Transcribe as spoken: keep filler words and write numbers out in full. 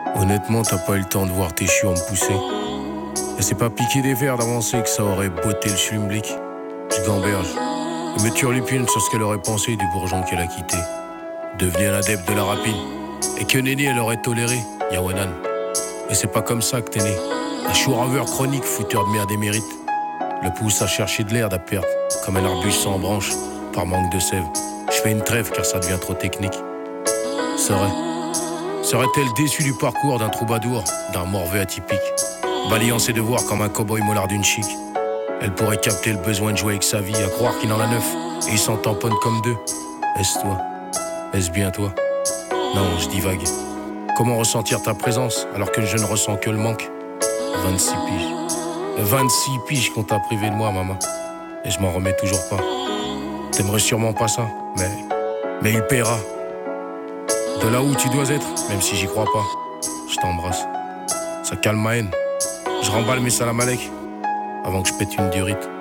Honnêtement, t'as pas eu le temps de voir tes chiots me pousser. Et c'est pas piquer des verres d'avancer que ça aurait botté le schlummblick. Je gamberge. Je me turlupine sur ce qu'elle aurait pensé du bourgeon qu'elle a quitté. Devenu un adepte de la rapine. Et que Néné elle aurait toléré, Yawanan. Et c'est pas comme ça que t'es né. Un chou-raveur chronique, fouteur de merde et mérite. Le pousse à chercher de l'air à perte, comme un arbuste sans branche, par manque de sève. Je fais une trêve car ça devient trop technique. Serait, serait-elle déçue du parcours d'un troubadour, d'un morveux atypique, balayant ses devoirs comme un cow-boy mollard d'une chic? Elle pourrait capter le besoin de jouer avec sa vie, à croire qu'il en a neuf, et il s'en tamponne comme deux. Est-ce toi? Est-ce bien toi? Non, je divague. Comment ressentir ta présence alors que je ne ressens que le manque? vingt-six piges. vingt-six piges qu'on t'a privé de moi, maman. Et je m'en remets toujours pas. T'aimerais sûrement pas ça, mais... Mais il paiera. De là où tu dois être, même si j'y crois pas. Je t'embrasse. Ça calme ma haine. Je remballe mes salam alek avant que je pète une durite.